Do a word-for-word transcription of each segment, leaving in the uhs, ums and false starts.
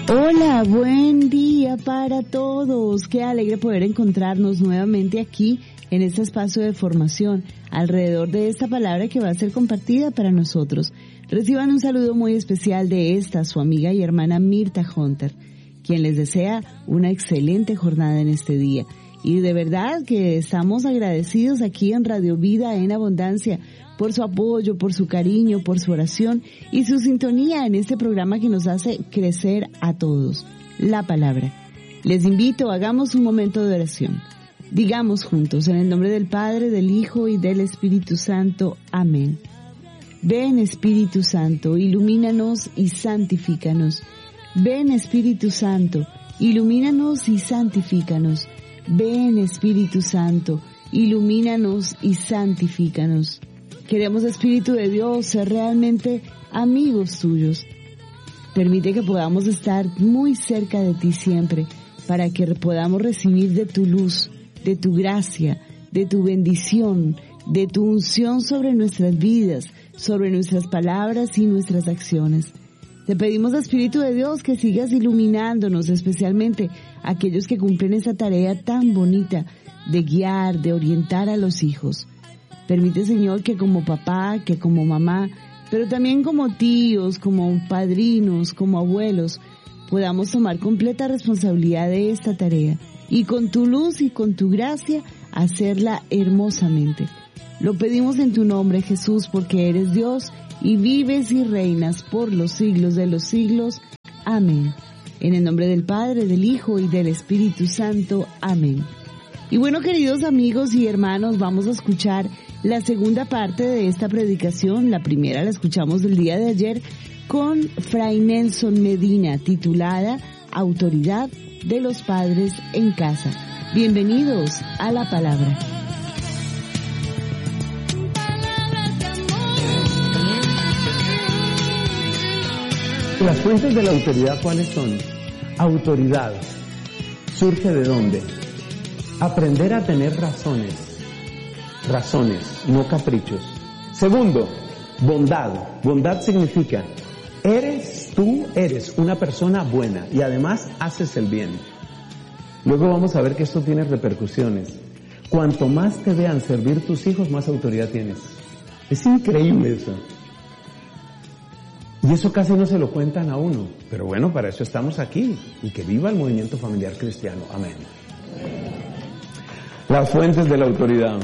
Hola, buen día para todos. Qué alegre poder encontrarnos nuevamente aquí en este espacio de formación alrededor de esta palabra que va a ser compartida para nosotros. Reciban un saludo muy especial de esta, su amiga y hermana Mirta Hunter, quien les desea una excelente jornada en este día. Y de verdad que estamos agradecidos aquí en Radio Vida en Abundancia por su apoyo, por su cariño, por su oración y su sintonía en este programa que nos hace crecer a todos, la palabra. Les invito, hagamos un momento de oración. Digamos juntos, en el nombre del Padre, del Hijo y del Espíritu Santo. Amén. Ven, Espíritu Santo, ilumínanos y santifícanos. Ven, Espíritu Santo, ilumínanos y santifícanos. Ven, Espíritu Santo, ilumínanos y santifícanos. Queremos, Espíritu de Dios, ser realmente amigos tuyos. Permite que podamos estar muy cerca de ti siempre, para que podamos recibir de tu luz, de tu gracia, de tu bendición, de tu unción sobre nuestras vidas, sobre nuestras palabras y nuestras acciones. Te pedimos, Espíritu de Dios, que sigas iluminándonos, especialmente aquellos que cumplen esa tarea tan bonita de guiar, de orientar a los hijos. Permite, Señor, que como papá, que como mamá, pero también como tíos, como padrinos, como abuelos, podamos tomar completa responsabilidad de esta tarea y con tu luz y con tu gracia hacerla hermosamente. Lo pedimos en tu nombre, Jesús, porque eres Dios y vives y reinas por los siglos de los siglos. Amén. En el nombre del Padre, del Hijo y del Espíritu Santo. Amén. Y bueno, queridos amigos y hermanos, vamos a escuchar la segunda parte de esta predicación. La primera la escuchamos del día de ayer con Fray Nelson Medina, titulada Autoridad de los Padres en Casa. Bienvenidos a la palabra. Las fuentes de la autoridad, ¿cuáles son? Autoridad. ¿Surge de dónde? Aprender a tener razones. Razones, no caprichos. Segundo, bondad. Bondad significa, eres, tú eres una persona buena y además haces el bien. Luego vamos a ver que esto tiene repercusiones. Cuanto más te vean servir tus hijos, más autoridad tienes. Es increíble eso. Y eso casi no se lo cuentan a uno. Pero bueno, para eso estamos aquí. Y que viva el movimiento familiar cristiano. Amén. Las fuentes de la autoridad.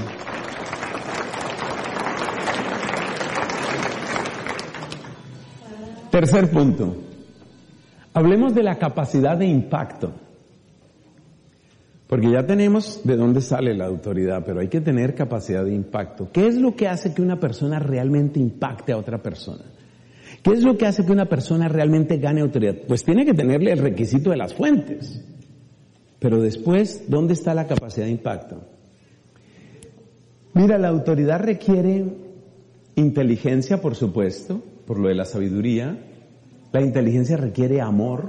Tercer punto. Hablemos de la capacidad de impacto. Porque ya tenemos de dónde sale la autoridad, pero hay que tener capacidad de impacto. ¿Qué es lo que hace que una persona realmente impacte a otra persona? ¿Qué es lo que hace que una persona realmente gane autoridad? Pues tiene que tenerle el requisito de las fuentes. Pero después, ¿dónde está la capacidad de impacto? Mira, la autoridad requiere inteligencia, por supuesto, por lo de la sabiduría. La inteligencia requiere amor.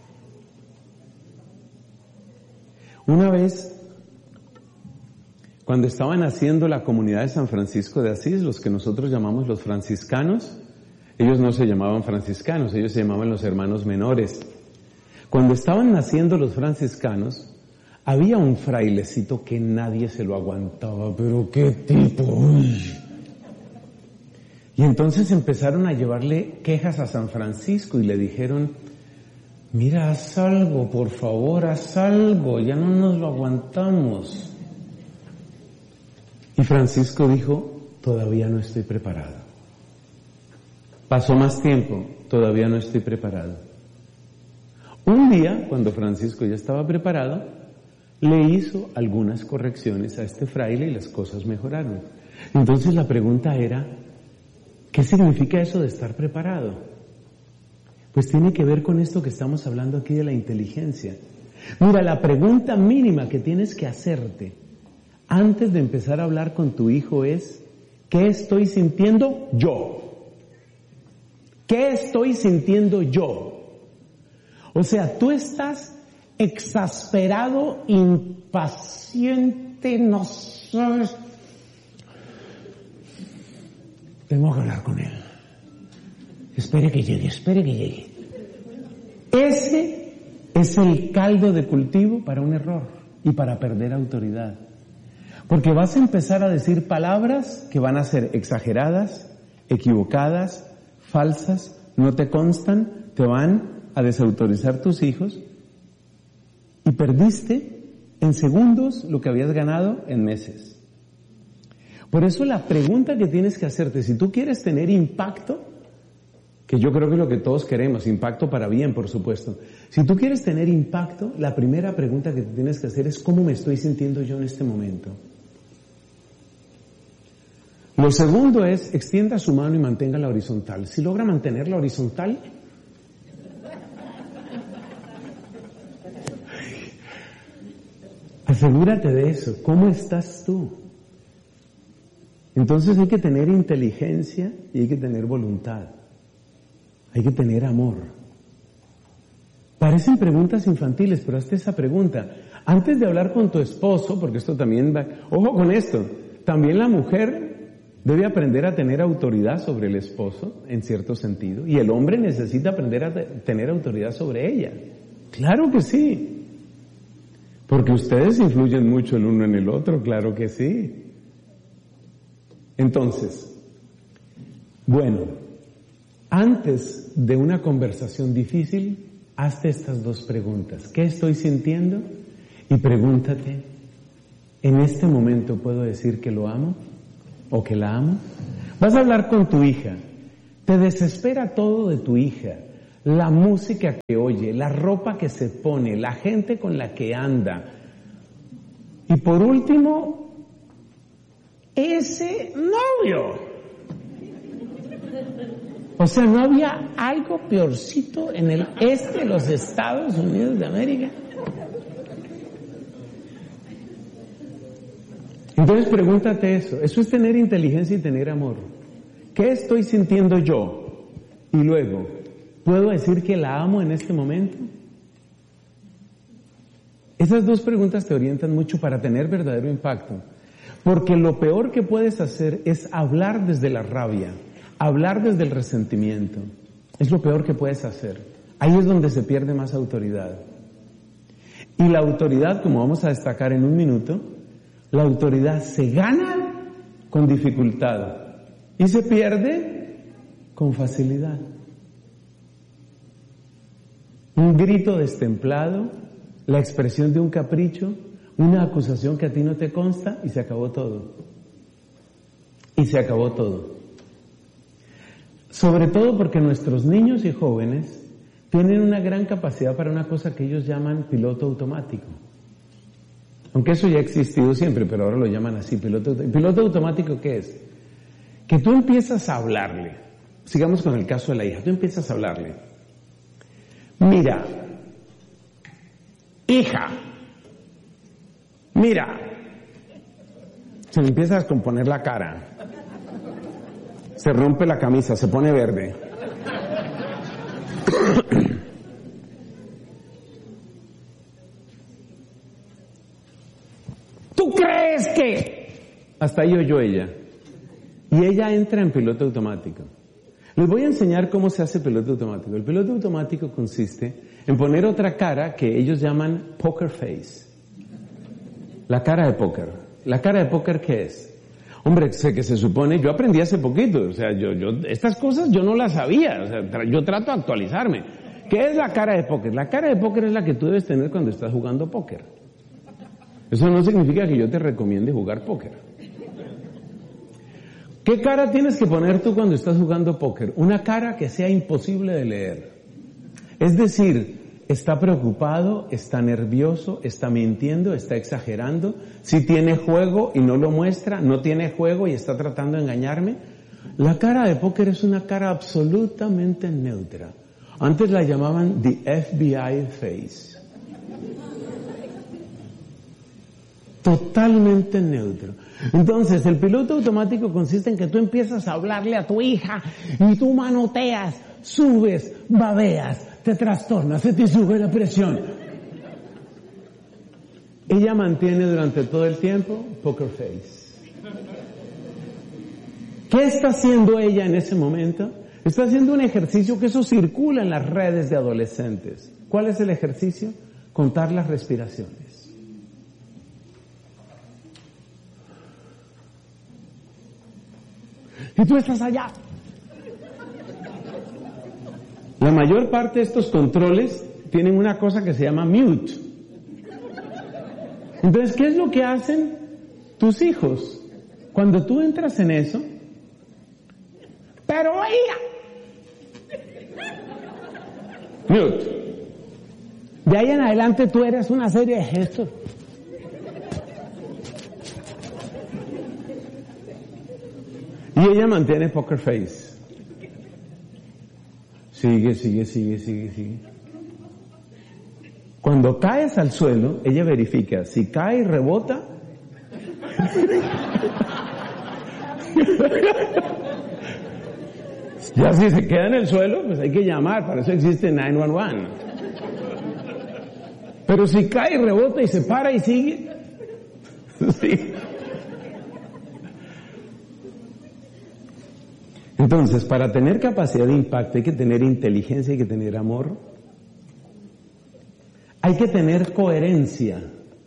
Una vez, cuando estaban haciendo la comunidad de San Francisco de Asís, los que nosotros llamamos los franciscanos, ellos no se llamaban franciscanos, ellos se llamaban los hermanos menores. Cuando estaban naciendo los franciscanos, había un frailecito que nadie se lo aguantaba, pero qué tipo, uy. Y entonces empezaron a llevarle quejas a San Francisco y le dijeron, mira, haz algo, por favor, haz algo, ya no nos lo aguantamos. Y Francisco dijo, todavía no estoy preparado. Pasó más tiempo, todavía no estoy preparado. Un día, cuando Francisco ya estaba preparado, le hizo algunas correcciones a este fraile y las cosas mejoraron. Entonces la pregunta era, ¿qué significa eso de estar preparado? Pues tiene que ver con esto que estamos hablando aquí de la inteligencia. Mira, la pregunta mínima que tienes que hacerte antes de empezar a hablar con tu hijo es, ¿qué estoy sintiendo yo? ¿Qué estoy sintiendo yo? O sea, tú estás exasperado, impaciente, no sabes. Tengo que hablar con él. Espere que llegue, espere que llegue. Ese es el caldo de cultivo para un error y para perder autoridad. Porque vas a empezar a decir palabras que van a ser exageradas, equivocadas, falsas, no te constan, te van a desautorizar tus hijos y perdiste en segundos lo que habías ganado en meses. Por eso la pregunta que tienes que hacerte, si tú quieres tener impacto, que yo creo que es lo que todos queremos, impacto para bien, por supuesto. Si tú quieres tener impacto, la primera pregunta que te tienes que hacer es ¿cómo me estoy sintiendo yo en este momento? Lo segundo es, extienda su mano y manténgala horizontal. Si logra mantenerla horizontal, asegúrate de eso. ¿Cómo estás tú? Entonces hay que tener inteligencia y hay que tener voluntad. Hay que tener amor. Parecen preguntas infantiles, pero hazte esa pregunta. Antes de hablar con tu esposo, porque esto también va... Ojo con esto, también la mujer debe aprender a tener autoridad sobre el esposo, en cierto sentido, y el hombre necesita aprender a tener autoridad sobre ella. Claro que sí. Porque ustedes influyen mucho el uno en el otro, claro que sí. Entonces, bueno, antes de una conversación difícil, hazte estas dos preguntas. ¿Qué estoy sintiendo? Y pregúntate, ¿en este momento puedo decir que lo amo o que la amo? Vas a hablar con tu hija. Te desespera todo de tu hija. La música que oye, la ropa que se pone, la gente con la que anda. Y por último, ese novio. O sea, ¿no había algo peorcito en el este de los Estados Unidos de América? Entonces pregúntate eso. Eso es tener inteligencia y tener amor. ¿Qué estoy sintiendo yo? Y luego, ¿puedo decir que la amo en este momento? Esas dos preguntas te orientan mucho para tener verdadero impacto. Porque lo peor que puedes hacer es hablar desde la rabia. Hablar desde el resentimiento es lo peor que puedes hacer. Ahí es donde se pierde más autoridad. Y la autoridad, como vamos a destacar en un minuto, la autoridad se gana con dificultad y se pierde con facilidad. Un grito destemplado, la expresión de un capricho, una acusación que a ti no te consta y se acabó todo. Y se acabó todo. Sobre todo porque nuestros niños y jóvenes tienen una gran capacidad para una cosa que ellos llaman piloto automático. Aunque eso ya ha existido siempre, pero ahora lo llaman así, piloto automático. ¿Piloto automático qué es? Que tú empiezas a hablarle. Sigamos con el caso de la hija. Tú empiezas a hablarle. Mira, hija, mira. Se le empieza a descomponer la cara. Se rompe la camisa, se pone verde. ¿Tú crees que...? Hasta ahí oyó ella. Y ella entra en piloto automático. Les voy a enseñar cómo se hace piloto automático. El piloto automático consiste en poner otra cara que ellos llaman poker face. La cara de póker. ¿La cara de póker qué es? Hombre, sé que se supone, yo aprendí hace poquito, o sea, yo, yo, estas cosas yo no las sabía, o sea, tra, yo trato de actualizarme. ¿Qué es la cara de póker? La cara de póker es la que tú debes tener cuando estás jugando póker. Eso no significa que yo te recomiende jugar póker. ¿Qué cara tienes que poner tú cuando estás jugando póker? Una cara que sea imposible de leer. Es decir, está preocupado, está nervioso, está mintiendo, está exagerando. Si tiene juego y no lo muestra, no tiene juego y está tratando de engañarme. La cara de póker es una cara absolutamente neutra. Antes la llamaban the F B I face. Totalmente neutro. Entonces, el piloto automático consiste en que tú empiezas a hablarle a tu hija y tú manoteas, subes, babeas, te trastornas, se te sube la presión. Ella mantiene durante todo el tiempo poker face. ¿Qué está haciendo ella en ese momento? Estoy haciendo un ejercicio que eso circula en las redes de adolescentes. ¿Cuál es el ejercicio? Contar las respiraciones. Y tú estás allá. La mayor parte de estos controles tienen una cosa que se llama mute. Entonces, ¿qué es lo que hacen tus hijos? Cuando tú entras en eso, pero oiga, mute. De ahí en adelante tú eres una serie de gestos. Y ella mantiene poker face. Sigue, sigue, sigue, sigue, sigue. Cuando caes al suelo, ella verifica. Si cae y rebota, ya si se queda en el suelo, pues hay que llamar. Para eso existe nueve uno uno. Pero si cae y rebota y se para y sigue, sí. Entonces, para tener capacidad de impacto hay que tener inteligencia, hay que tener amor, hay que tener coherencia.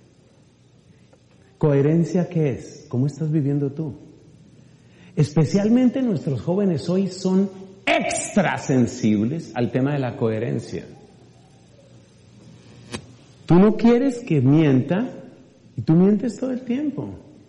¿Coherencia qué es? ¿Cómo estás viviendo tú? Especialmente nuestros jóvenes hoy son extra sensibles al tema de la coherencia. Tú no quieres que mienta y tú mientes todo el tiempo.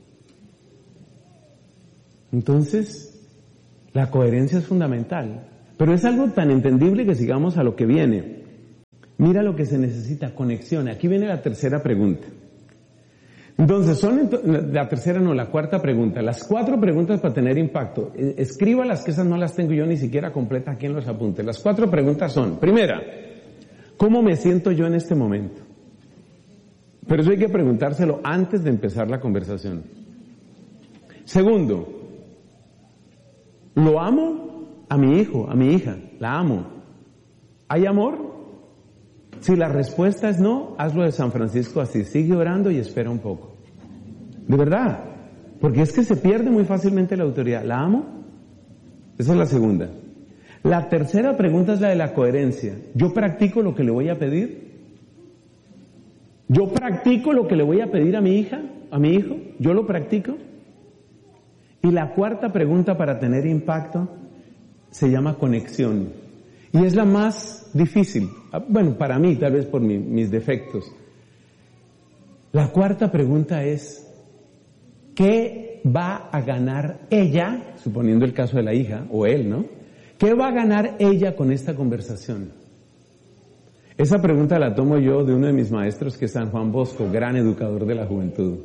Entonces, la coherencia es fundamental, pero es algo tan entendible que sigamos a lo que viene. Mira lo que se necesita, conexión. Aquí viene la tercera pregunta. Entonces, son la tercera no, la cuarta pregunta. Las cuatro preguntas para tener impacto. Escríbalas, que esas no las tengo yo ni siquiera completas aquí en los apuntes. Las cuatro preguntas son, primera, ¿cómo me siento yo en este momento? Pero eso hay que preguntárselo antes de empezar la conversación. Segundo, ¿lo amo? A mi hijo, a mi hija, la amo. ¿Hay amor? Si la respuesta es no, hazlo de San Francisco así, sigue orando y espera un poco. De verdad, porque es que se pierde muy fácilmente la autoridad. ¿La amo? Esa es la segunda. La tercera pregunta es la de la coherencia. ¿Yo practico lo que le voy a pedir? ¿Yo practico lo que le voy a pedir a mi hija, a mi hijo? ¿Yo lo practico? Y la cuarta pregunta para tener impacto se llama conexión. Y es la más difícil. Bueno, para mí, tal vez por mi, mis defectos. La cuarta pregunta es, ¿qué va a ganar ella, suponiendo el caso de la hija, o él, ¿no? ¿Qué va a ganar ella con esta conversación? Esa pregunta la tomo yo de uno de mis maestros, que es San Juan Bosco, gran educador de la juventud.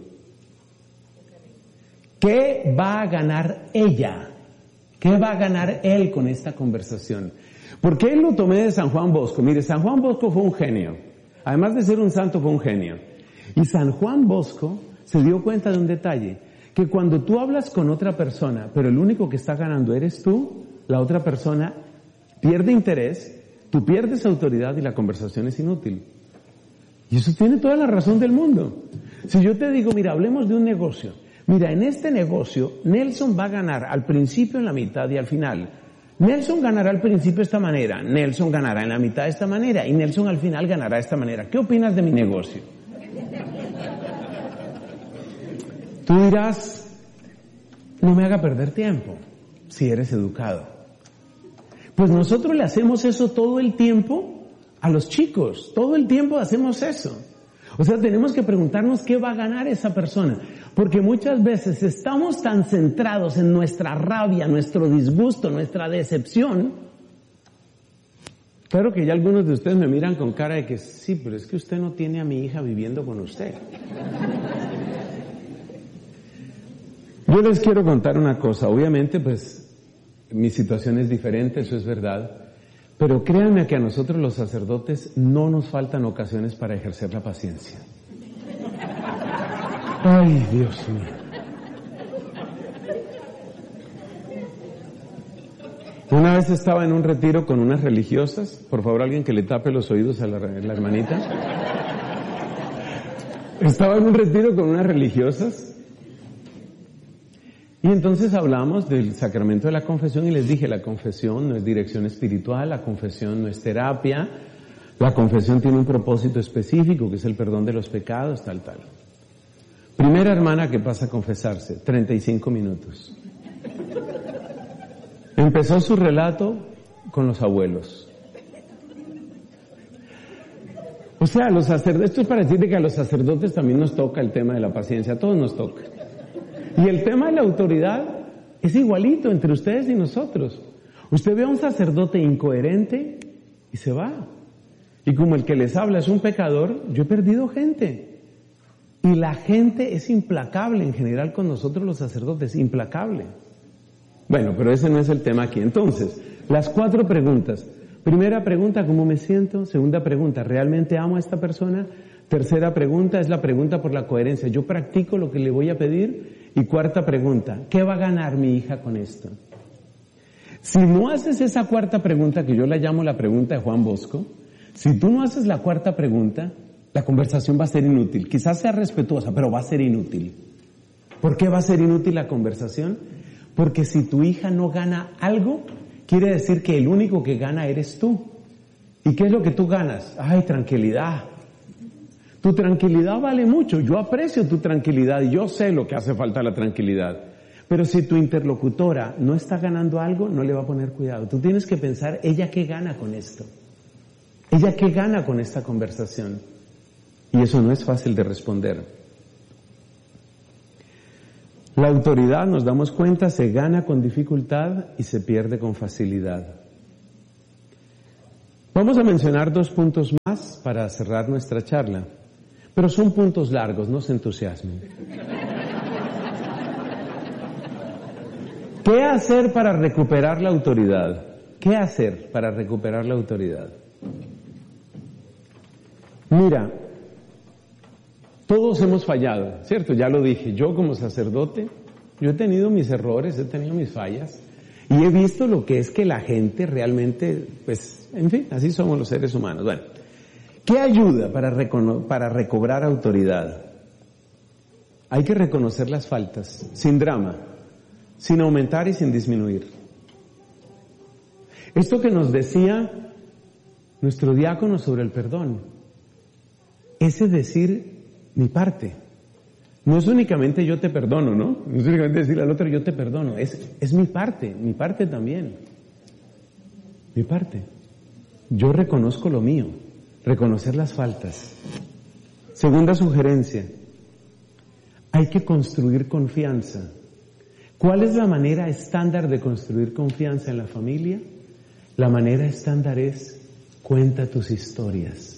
¿Qué va a ganar ella? ¿Qué va a ganar él con esta conversación? ¿Por qué lo tomé de San Juan Bosco? Mire, San Juan Bosco fue un genio. Además de ser un santo, fue un genio. Y San Juan Bosco se dio cuenta de un detalle, que cuando tú hablas con otra persona, pero el único que está ganando eres tú, la otra persona pierde interés, tú pierdes autoridad y la conversación es inútil. Y eso tiene toda la razón del mundo. Si yo te digo, mira, hablemos de un negocio. Mira, en este negocio, Nelson va a ganar al principio, en la mitad y al final. Nelson ganará al principio de esta manera, Nelson ganará en la mitad de esta manera y Nelson al final ganará de esta manera. ¿Qué opinas de mi negocio? Tú dirás, no me haga perder tiempo, si eres educado. Pues nosotros le hacemos eso todo el tiempo a los chicos, todo el tiempo hacemos eso. O sea, tenemos que preguntarnos qué va a ganar esa persona. Porque muchas veces estamos tan centrados en nuestra rabia, nuestro disgusto, nuestra decepción. Claro que ya algunos de ustedes me miran con cara de que sí, pero es que usted no tiene a mi hija viviendo con usted. Yo les quiero contar una cosa. Obviamente, pues, mi situación es diferente, eso es verdad. Pero créanme que a nosotros los sacerdotes no nos faltan ocasiones para ejercer la paciencia. Ay, Dios mío. Una vez estaba en un retiro con unas religiosas. Por favor, alguien que le tape los oídos a la, la hermanita. Estaba en un retiro con unas religiosas. Y entonces hablamos del sacramento de la confesión y les dije, la confesión no es dirección espiritual, la confesión no es terapia, la confesión tiene un propósito específico que es el perdón de los pecados, tal, tal. Primera hermana que pasa a confesarse, treinta y cinco minutos. Empezó su relato con los abuelos. O sea, los sacerdotes, esto es para decirte que a los sacerdotes también nos toca el tema de la paciencia, a todos nos toca. Y el tema de la autoridad es igualito entre ustedes y nosotros. Usted ve a un sacerdote incoherente y se va. Y como el que les habla es un pecador, yo he perdido gente. Y la gente es implacable en general con nosotros los sacerdotes, implacable. Bueno, pero ese no es el tema aquí. Entonces, las cuatro preguntas. Primera pregunta, ¿cómo me siento? Segunda pregunta, ¿realmente amo a esta persona? Tercera pregunta es la pregunta por la coherencia. ¿Yo practico lo que le voy a pedir? Y cuarta pregunta, ¿qué va a ganar mi hija con esto? Si no haces esa cuarta pregunta, que yo la llamo la pregunta de Juan Bosco, si tú no haces la cuarta pregunta, la conversación va a ser inútil. Quizás sea respetuosa, pero va a ser inútil. ¿Por qué va a ser inútil la conversación? Porque si tu hija no gana algo, quiere decir que el único que gana eres tú. ¿Y qué es lo que tú ganas? Ay, tranquilidad. Tu tranquilidad vale mucho. Yo aprecio tu tranquilidad y yo sé lo que hace falta la tranquilidad. Pero si tu interlocutora no está ganando algo, no le va a poner cuidado. Tú tienes que pensar, ¿ella qué gana con esto? ¿Ella qué gana con esta conversación? Y eso no es fácil de responder. La autoridad, nos damos cuenta, se gana con dificultad y se pierde con facilidad. Vamos a mencionar dos puntos más para cerrar nuestra charla. Pero son puntos largos, no se entusiasmen. ¿Qué hacer para recuperar la autoridad? ¿Qué hacer para recuperar la autoridad? Mira, todos hemos fallado, ¿cierto? Ya lo dije, yo como sacerdote, yo he tenido mis errores, he tenido mis fallas, y he visto lo que es que la gente realmente, pues, en fin, así somos los seres humanos. Bueno, ¿qué ayuda para, recono- para recobrar autoridad? Hay que reconocer las faltas, sin drama, sin aumentar y sin disminuir. Esto que nos decía nuestro diácono sobre el perdón, ese es decir mi parte. No es únicamente yo te perdono, ¿no? No es únicamente decirle al otro yo te perdono, es, es mi parte, mi parte también. Mi parte. Yo reconozco lo mío, reconocer las faltas. Segunda sugerencia, hay que construir confianza. ¿Cuál es la manera estándar de construir confianza en la familia? La manera estándar es, cuenta tus historias.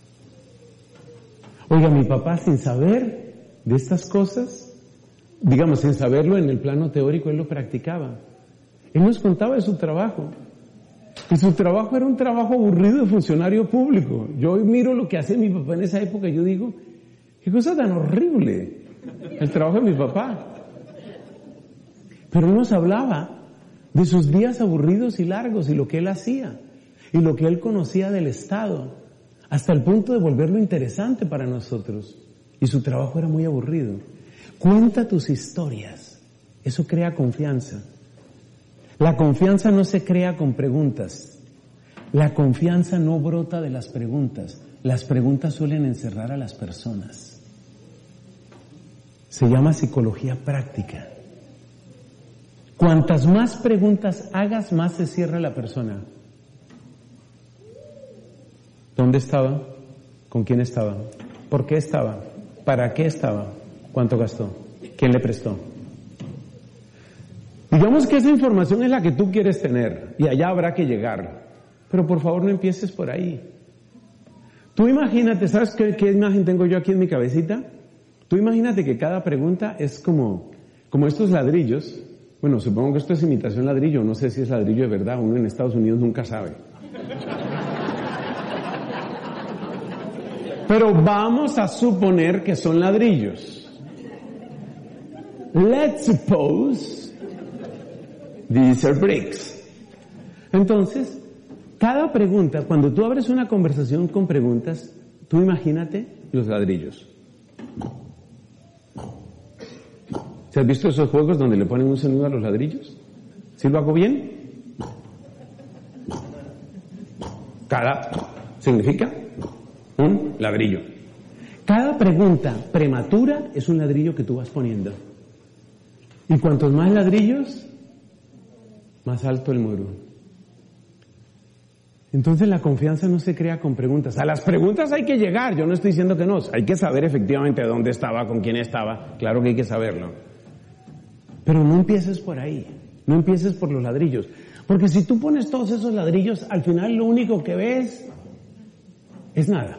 Oiga, mi papá, sin saber de estas cosas, digamos, sin saberlo en el plano teórico, él lo practicaba. Él nos contaba de su trabajo. Y su trabajo era un trabajo aburrido de funcionario público. Yo hoy miro lo que hacía mi papá en esa época y yo digo, qué cosa tan horrible el trabajo de mi papá. Pero él nos hablaba de sus días aburridos y largos y lo que él hacía y lo que él conocía del Estado, hasta el punto de volverlo interesante para nosotros. Y su trabajo era muy aburrido. Cuenta tus historias. Eso crea confianza. La confianza no se crea con preguntas. La confianza no brota de las preguntas. Las preguntas suelen encerrar a las personas. Se llama psicología práctica. Cuantas más preguntas hagas, más se cierra la persona. ¿Dónde estaba? ¿Con quién estaba? ¿Por qué estaba? ¿Para qué estaba? ¿Cuánto gastó? ¿Quién le prestó? Digamos que esa información es la que tú quieres tener y allá habrá que llegar. Pero por favor no empieces por ahí. Tú imagínate, ¿sabes qué, qué imagen tengo yo aquí en mi cabecita? Tú imagínate que cada pregunta es como, como estos ladrillos. Bueno, supongo que esto es imitación ladrillo, no sé si es ladrillo de verdad, uno en Estados Unidos nunca sabe. Pero vamos a suponer que son ladrillos. Let's suppose these are bricks. Entonces, cada pregunta, cuando tú abres una conversación con preguntas, tú imagínate los ladrillos. ¿Se has visto esos juegos donde le ponen un sonido a los ladrillos? ¿Sí lo hago bien? Cada significa un ladrillo. Cada pregunta prematura es un ladrillo que tú vas poniendo. Y cuantos más ladrillos, más alto el muro. Entonces la confianza no se crea con preguntas. A las preguntas hay que llegar, yo no estoy diciendo que no. Hay que saber efectivamente dónde estaba, con quién estaba. Claro que hay que saberlo. Pero no empieces por ahí. No empieces por los ladrillos. Porque si tú pones todos esos ladrillos, al final lo único que ves es nada.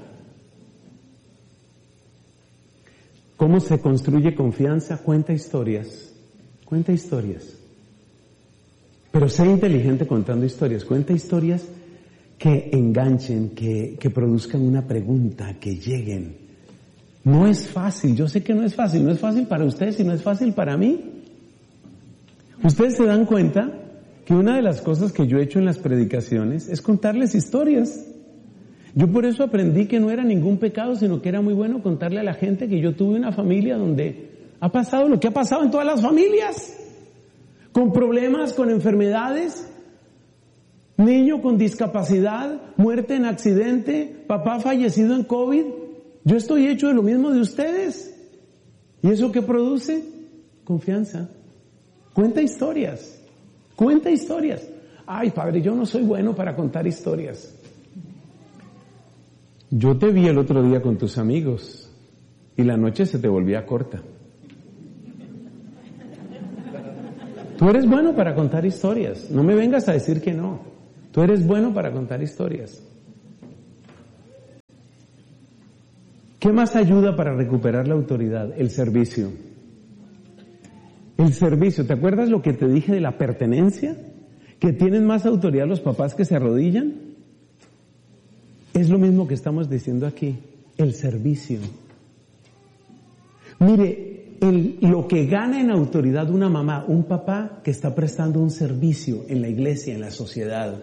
¿Cómo se construye confianza? Cuenta historias. Cuenta historias. Pero sé inteligente contando historias. Cuenta historias que enganchen, que, que produzcan una pregunta, que lleguen. No es fácil. Yo sé que no es fácil. No es fácil para ustedes y no es fácil para mí. Ustedes se dan cuenta que una de las cosas que yo he hecho en las predicaciones es contarles historias. Yo por eso aprendí que no era ningún pecado, sino que era muy bueno contarle a la gente que yo tuve una familia donde ha pasado lo que ha pasado en todas las familias. Con problemas, con enfermedades, niño con discapacidad, muerte en accidente, papá fallecido en COVID. Yo estoy hecho de lo mismo de ustedes. ¿Y eso qué produce? Confianza. Cuenta historias. Cuenta historias. Ay, padre, yo no soy bueno para contar historias. Yo te vi el otro día con tus amigos y la noche se te volvía corta. Tú eres bueno para contar historias. No me vengas a decir que no. Tú eres bueno para contar historias. ¿Qué más ayuda para recuperar la autoridad? El servicio. El servicio. ¿Te acuerdas lo que te dije de la pertenencia? Que tienen más autoridad los papás que se arrodillan. Es lo mismo que estamos diciendo aquí. El servicio. Mire, el, lo que gana en autoridad una mamá, un papá que está prestando un servicio en la iglesia, en la sociedad.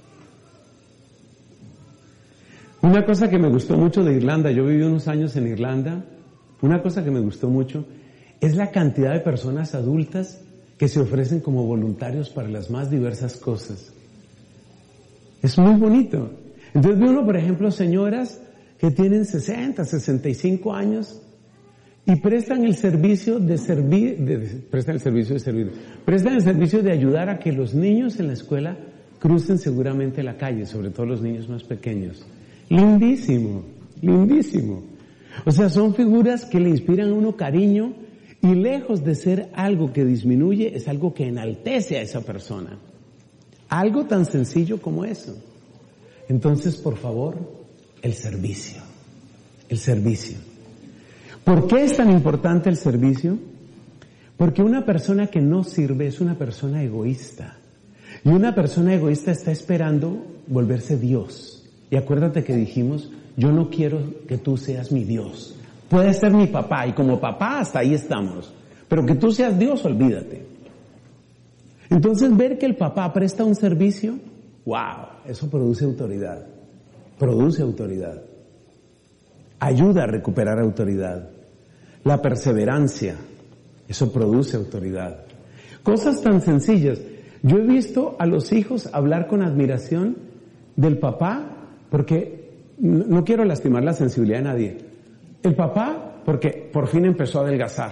Una cosa que me gustó mucho de Irlanda, yo viví unos años en Irlanda, una cosa que me gustó mucho es la cantidad de personas adultas que se ofrecen como voluntarios para las más diversas cosas. Es muy bonito. Entonces ve uno, por ejemplo, señoras que tienen sesenta, sesenta y cinco años y prestan el servicio de servir, de, prestan el servicio de servir, prestan el servicio de ayudar a que los niños en la escuela crucen seguramente la calle, sobre todo los niños más pequeños. Lindísimo, lindísimo. O sea, son figuras que le inspiran a uno cariño y lejos de ser algo que disminuye, es algo que enaltece a esa persona. Algo tan sencillo como eso. Entonces, por favor, el servicio. El servicio. ¿Por qué es tan importante el servicio? Porque una persona que no sirve es una persona egoísta. Y una persona egoísta está esperando volverse Dios. Y acuérdate que dijimos, yo no quiero que tú seas mi Dios. Puedes ser mi papá, y como papá hasta ahí estamos. Pero que tú seas Dios, olvídate. Entonces, ver que el papá presta un servicio, wow, eso produce autoridad. Produce autoridad. Ayuda a recuperar autoridad. La perseverancia, eso produce autoridad. Cosas tan sencillas. Yo he visto a los hijos hablar con admiración del papá, porque no quiero lastimar la sensibilidad de nadie. El papá, porque por fin empezó a adelgazar.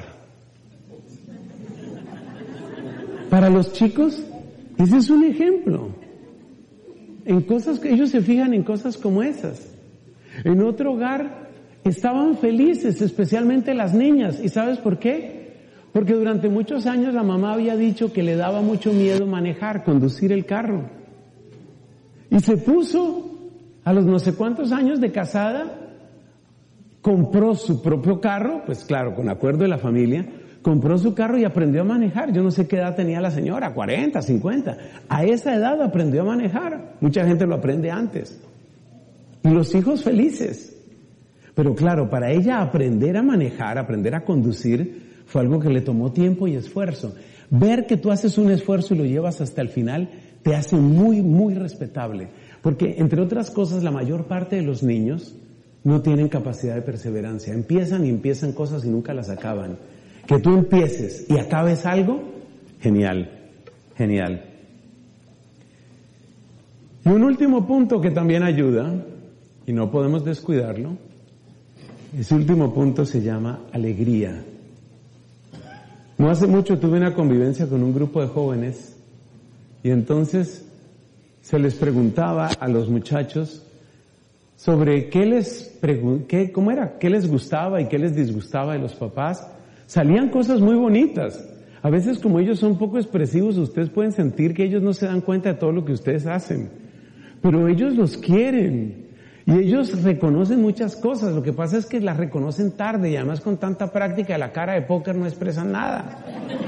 Para los chicos, ese es un ejemplo. En cosas que ellos se fijan en cosas como esas. En otro hogar estaban felices, especialmente las niñas. ¿Y sabes por qué? Porque durante muchos años la mamá había dicho que le daba mucho miedo manejar, conducir el carro. Y se puso, a los no sé cuántos años de casada, compró su propio carro, pues claro, con acuerdo de la familia, compró su carro y aprendió a manejar. Yo no sé qué edad tenía la señora, cuarenta, cincuenta. A esa edad aprendió a manejar. Mucha gente lo aprende antes. Y los hijos felices. Pero claro, para ella aprender a manejar, aprender a conducir, fue algo que le tomó tiempo y esfuerzo. Ver que tú haces un esfuerzo y lo llevas hasta el final, te hace muy, muy respetable. Porque, entre otras cosas, la mayor parte de los niños no tienen capacidad de perseverancia. Empiezan y empiezan cosas y nunca las acaban. Que tú empieces y acabes algo, genial, genial. Y un último punto que también ayuda, y no podemos descuidarlo, ese último punto se llama alegría. No hace mucho tuve una convivencia con un grupo de jóvenes y entonces se les preguntaba a los muchachos sobre qué les pregu- qué, cómo era, qué les gustaba y qué les disgustaba de los papás. Salían cosas muy bonitas. A veces, como ellos son poco expresivos, ustedes pueden sentir que ellos no se dan cuenta de todo lo que ustedes hacen. Pero ellos los quieren. Y ellos reconocen muchas cosas. Lo que pasa es que las reconocen tarde y además con tanta práctica la cara de póker no expresan nada.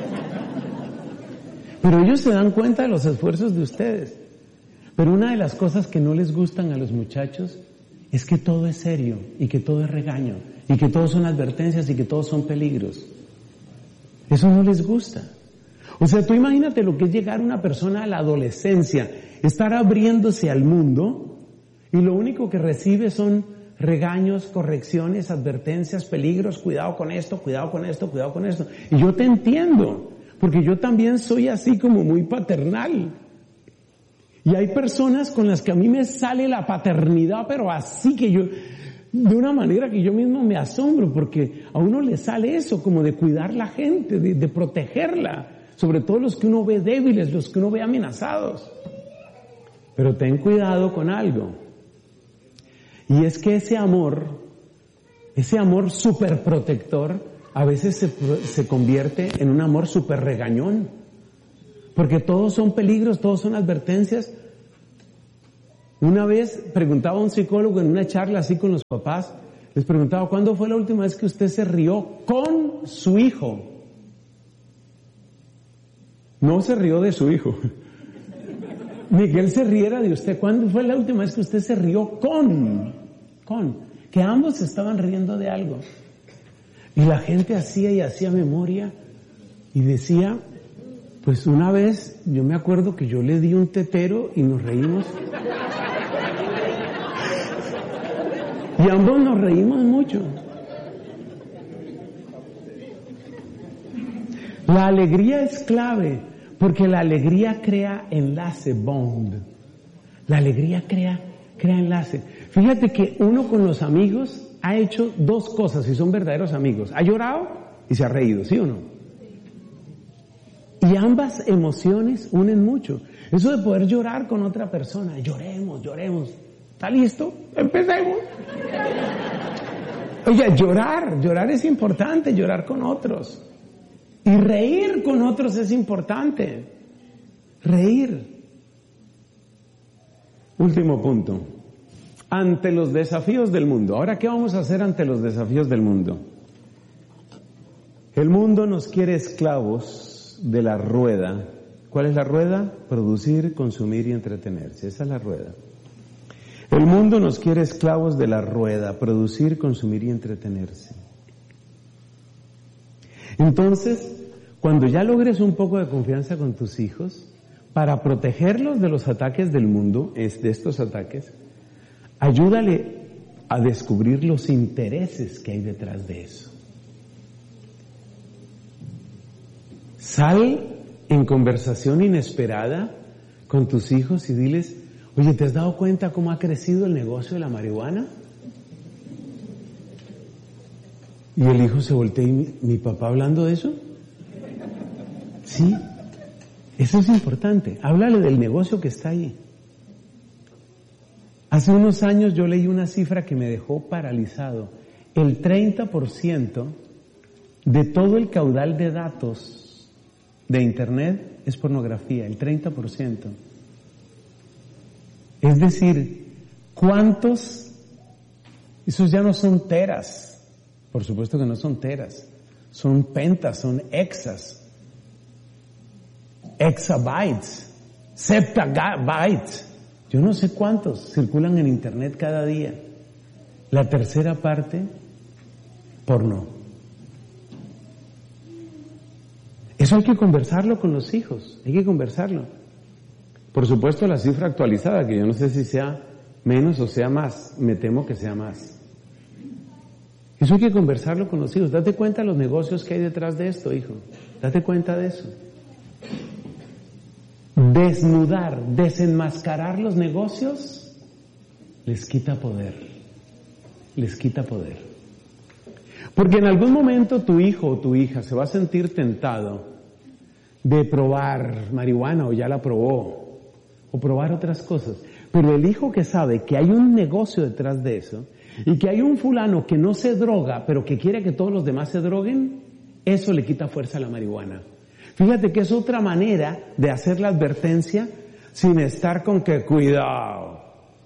Pero ellos se dan cuenta de los esfuerzos de ustedes. Pero una de las cosas que no les gustan a los muchachos es que todo es serio y que todo es regaño y que todo son advertencias y que todos son peligros. Eso no les gusta. O sea, tú imagínate lo que es llegar una persona a la adolescencia, estar abriéndose al mundo y lo único que recibe son regaños, correcciones, advertencias, peligros, cuidado con esto, cuidado con esto, cuidado con esto. Y yo te entiendo, porque yo también soy así como muy paternal. Y hay personas con las que a mí me sale la paternidad, pero así que yo, de una manera que yo mismo me asombro, porque a uno le sale eso, como de cuidar la gente, de, de protegerla, sobre todo los que uno ve débiles, los que uno ve amenazados. Pero ten cuidado con algo. Y es que ese amor, ese amor súper protector, a veces se, se convierte en un amor súper regañón. Porque todos son peligros, todos son advertencias. Una vez preguntaba a un psicólogo en una charla así con los papás, les preguntaba, ¿cuándo fue la última vez que usted se rió con su hijo? No se rió de su hijo. Ni que él se riera de usted. ¿Cuándo fue la última vez que usted se rió con? Con. Que ambos se estaban riendo de algo. Y la gente hacía y hacía memoria y decía, pues una vez yo me acuerdo que yo le di un tetero y nos reímos. Y ambos nos reímos mucho. La alegría es clave. Porque la alegría crea enlace, bond. La alegría crea, crea enlace. Fíjate que uno con los amigos ha hecho dos cosas si son verdaderos amigos. Ha llorado y se ha reído, ¿sí o no? Y ambas emociones unen mucho. Eso de poder llorar con otra persona. Lloremos, lloremos. ¿Está listo? Empecemos. Oye, llorar, llorar es importante, llorar con otros. Y reír con otros es importante. Reír. Último punto. Ante los desafíos del mundo. Ahora, ¿qué vamos a hacer ante los desafíos del mundo? El mundo nos quiere esclavos de la rueda. ¿Cuál es la rueda? Producir, consumir y entretenerse. Esa es la rueda. El mundo nos quiere esclavos de la rueda. Producir, consumir y entretenerse. Entonces, cuando ya logres un poco de confianza con tus hijos, para protegerlos de los ataques del mundo, es de estos ataques, ayúdale a descubrir los intereses que hay detrás de eso. Sal en conversación inesperada con tus hijos y diles, oye, ¿te has dado cuenta cómo ha crecido el negocio de la marihuana? Y el hijo se voltea y mi, ¿mi papá hablando de eso? Sí, eso es importante. Háblale del negocio que está ahí. Hace unos años yo leí una cifra que me dejó paralizado. El treinta por ciento de todo el caudal de datos de Internet es pornografía, el treinta por ciento. Es decir, ¿cuántos? Esos ya no son teras. Por supuesto que no son teras, son pentas, son exas, exabytes, septabytes. Yo no sé cuántos circulan en Internet cada día. La tercera parte, porno. Eso hay que conversarlo con los hijos, hay que conversarlo. Por supuesto la cifra actualizada, que yo no sé si sea menos o sea más, me temo que sea más. Eso hay que conversarlo con los hijos. Date cuenta de los negocios que hay detrás de esto, hijo. Date cuenta de eso. Desnudar, desenmascarar los negocios les quita poder. Les quita poder. Porque en algún momento tu hijo o tu hija se va a sentir tentado de probar marihuana o ya la probó, o probar otras cosas. Pero el hijo que sabe que hay un negocio detrás de eso, y que hay un fulano que no se droga, pero que quiere que todos los demás se droguen, eso le quita fuerza a la marihuana. Fíjate que es otra manera de hacer la advertencia sin estar con que cuidado,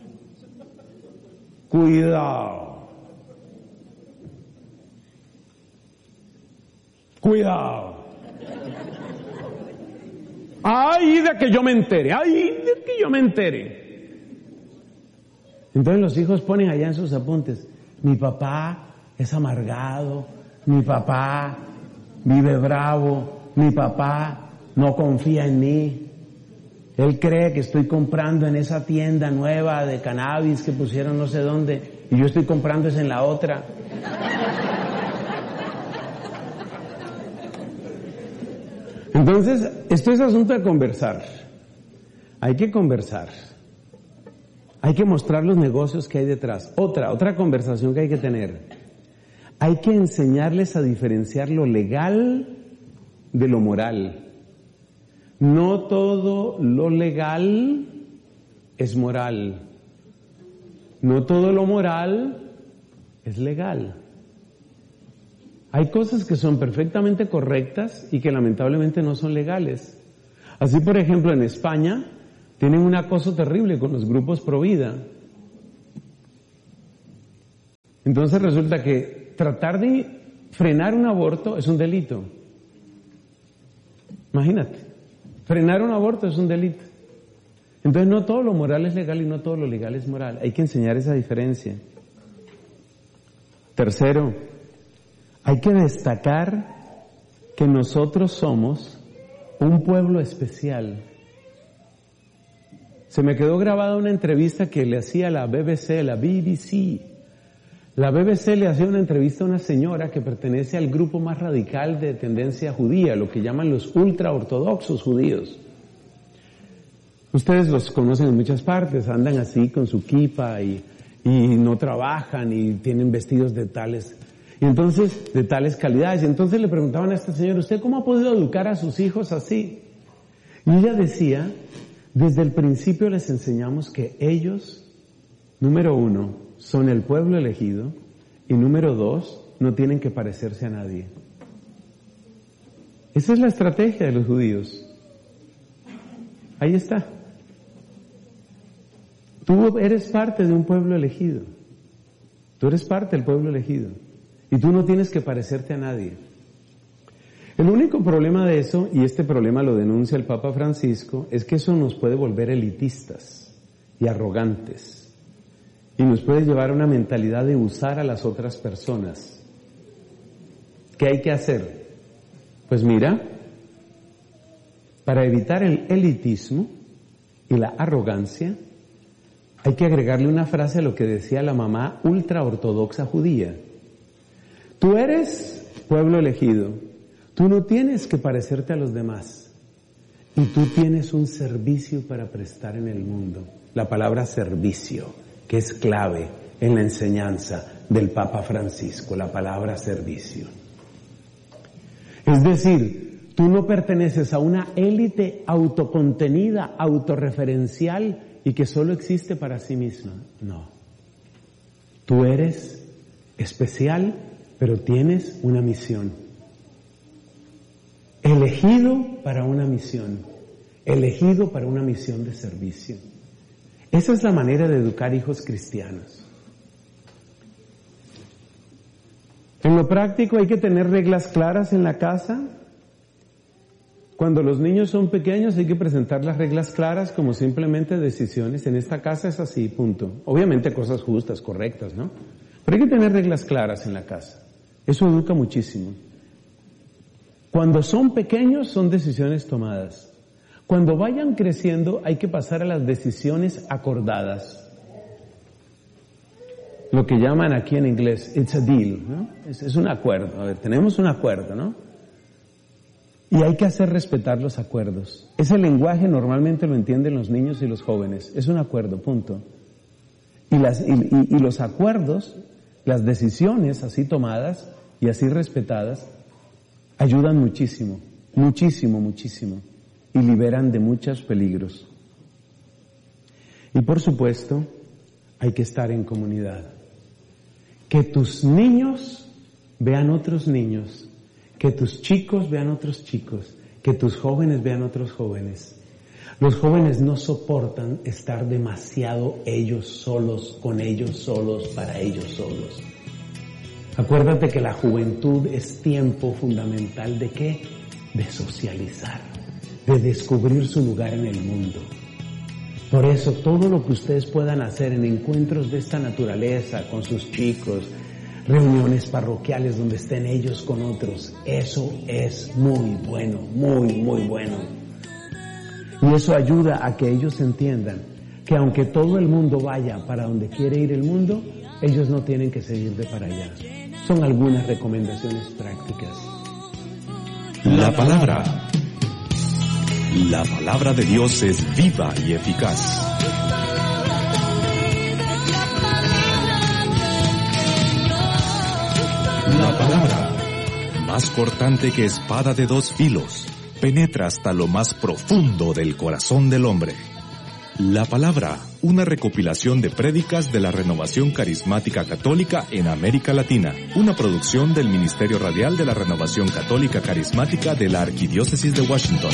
cuidado, cuidado. ¡Ay, de que yo me entere! ¡Ay, de que yo me entere! Entonces los hijos ponen allá en sus apuntes, mi papá es amargado, mi papá vive bravo, mi papá no confía en mí, él cree que estoy comprando en esa tienda nueva de cannabis que pusieron no sé dónde, y yo estoy comprando es en la otra. Entonces, esto es asunto de conversar. Hay que conversar. Hay que mostrar los negocios que hay detrás. Otra, otra conversación que hay que tener. Hay que enseñarles a diferenciar lo legal de lo moral. No todo lo legal es moral. No todo lo moral es legal. Hay cosas que son perfectamente correctas y que lamentablemente no son legales. Así, por ejemplo, en España tienen un acoso terrible con los grupos pro vida. Entonces resulta que tratar de frenar un aborto es un delito. Imagínate, frenar un aborto es un delito. Entonces no todo lo moral es legal y no todo lo legal es moral. Hay que enseñar esa diferencia. Tercero, hay que destacar que nosotros somos un pueblo especial. Se me quedó grabada una entrevista que le hacía la B B C, la B B C. La B B C le hacía una entrevista a una señora que pertenece al grupo más radical de tendencia judía, lo que llaman los ultraortodoxos judíos. Ustedes los conocen en muchas partes, andan así con su kipa y, y no trabajan y tienen vestidos de tales, y entonces, de tales calidades. Y entonces le preguntaban a esta señora, ¿usted cómo ha podido educar a sus hijos así? Y ella decía, desde el principio les enseñamos que ellos, número uno, son el pueblo elegido, y número dos, no tienen que parecerse a nadie. Esa es la estrategia de los judíos. Ahí está. Tú eres parte de un pueblo elegido. Tú eres parte del pueblo elegido. Y tú no tienes que parecerte a nadie. El único problema de eso, y este problema lo denuncia el Papa Francisco, es que eso nos puede volver elitistas y arrogantes. Y nos puede llevar a una mentalidad de usar a las otras personas. ¿Qué hay que hacer? Pues mira, para evitar el elitismo y la arrogancia, hay que agregarle una frase a lo que decía la mamá ultraortodoxa judía. Tú eres pueblo elegido, tú no tienes que parecerte a los demás, y tú tienes un servicio para prestar en el mundo. La palabra servicio, que es clave en la enseñanza del Papa Francisco, la palabra servicio. Es decir, tú no perteneces a una élite autocontenida, autorreferencial y que solo existe para sí misma. No. Tú eres especial, pero tienes una misión. Elegido para una misión. Elegido para una misión de servicio. Esa es la manera de educar hijos cristianos. En lo práctico hay que tener reglas claras en la casa. Cuando los niños son pequeños hay que presentar las reglas claras como simplemente decisiones. En esta casa es así, punto. Obviamente cosas justas, correctas, ¿no? Pero hay que tener reglas claras en la casa. Eso educa muchísimo. Cuando son pequeños son decisiones tomadas. Cuando vayan creciendo hay que pasar a las decisiones acordadas. lo que llaman aquí en inglés, it's a deal, ¿no? Es, es un acuerdo. A ver, tenemos un acuerdo, ¿no? Y hay que hacer respetar los acuerdos. Ese lenguaje normalmente lo entienden los niños y los jóvenes. Es un acuerdo, punto. Y, las, y, y, y los acuerdos, las decisiones así tomadas y así respetadas, ayudan muchísimo, muchísimo, muchísimo. Y liberan de muchos peligros. Y por supuesto, hay que estar en comunidad. Que tus niños vean otros niños. Que tus chicos vean otros chicos, que tus jóvenes vean otros jóvenes. Los jóvenes no soportan estar demasiado ellos solos, con ellos solos, para ellos solos. Acuérdate que la juventud es tiempo fundamental ¿de qué? De socializar, de descubrir su lugar en el mundo. Por eso todo lo que ustedes puedan hacer en encuentros de esta naturaleza con sus chicos, reuniones parroquiales donde estén ellos con otros, eso es muy bueno, muy, muy bueno. Y eso ayuda a que ellos entiendan que aunque todo el mundo vaya para donde quiere ir el mundo, ellos no tienen que seguir de para allá. Son algunas recomendaciones prácticas. La palabra. La palabra de Dios es viva y eficaz. La palabra, más cortante que espada de dos filos, penetra hasta lo más profundo del corazón del hombre. La palabra, una recopilación de prédicas de la Renovación Carismática Católica en América Latina, una producción del Ministerio Radial de la Renovación Católica Carismática de la Arquidiócesis de Washington.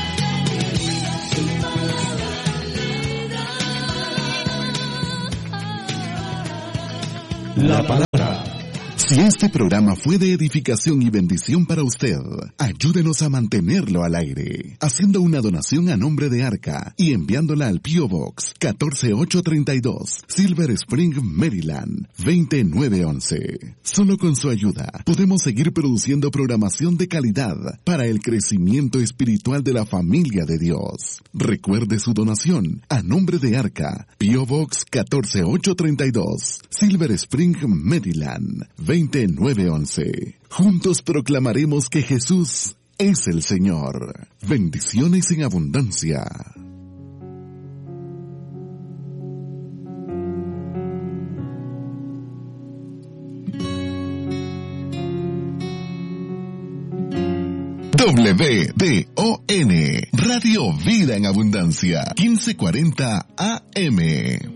La palabra. Si este programa fue de edificación y bendición para usted, ayúdenos a mantenerlo al aire, haciendo una donación a nombre de Arca y enviándola al P O Box catorce mil ochocientos treinta y dos, Silver Spring, Maryland, veinte mil novecientos once. Solo con su ayuda podemos seguir produciendo programación de calidad para el crecimiento espiritual de la familia de Dios. Recuerde su donación a nombre de Arca, P O Box catorce mil ochocientos treinta y dos, Silver Spring, Maryland, veinte mil novecientos once. Juntos proclamaremos que Jesús es el Señor. Bendiciones en abundancia. W D O N, Radio Vida en Abundancia, quince cuarenta A M.